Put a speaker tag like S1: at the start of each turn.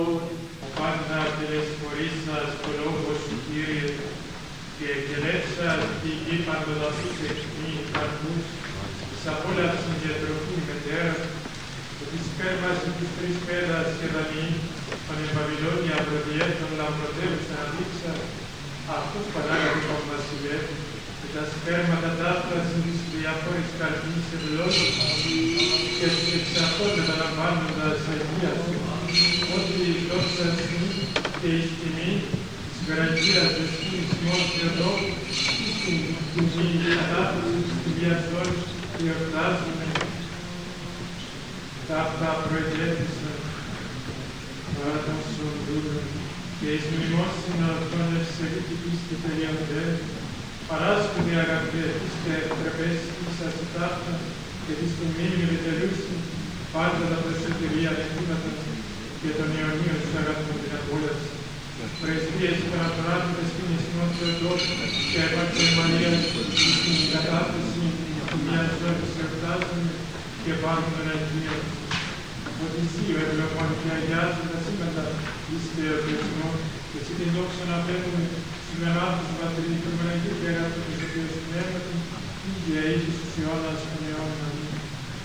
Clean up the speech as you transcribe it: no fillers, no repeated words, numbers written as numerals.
S1: Ο πάντα τελεσφορήσας το λόγο σου, Κύριε, και εκελεύσας την γη παντοδαφής εκμήν καρπούς, της απόλαυσης διατροφή μετέρα, ότι σπέρμασαν τις τρεις πέδας και δανείοι, πανεπαβυλώνια προδιέτων λαμπροτέρουσαν αδείξα, αυτός παράγαγε τον βασιλεύ, και τα σπέρματα ταύτασαν της διαφόρης καρπής ευλόγησαν, και τους εξαυτών μεταλαμβάνοντας αγίας του, ότι η δόξα σου και η τιμή της γραφείας του Σκήνης ημών Θεοδόρου, στην τιμή κατάθεσης του Διαστόλου, εορτάζουμε, ταύτα προετέθησαν παρά των σωρδούλων, και εις μνημόσυνα αυτών ευσεβήτη πίστη περιαντέρ, παράσκουδη αγαπητέ και τραπέζης σας ταύτα, και της του μήνυ μετελούσιν, πάντα τα προσωτηρία νεκούματα, και των Ιωνίων σου αγαθούν την απόλαυση. Πρεσβείες των απράτητες σκηνής ημών Θεοδόρου, και έπαρξε Μαρία στην κατάθεση μιας ζώνης εορτάζουμε, και πάμε τον Αγίον. Ότι εσύ ο ευλογών και αγιάζει τα σύμπαντα εις θεοποιησμό, και εσύ την δόξα να παίρνουμε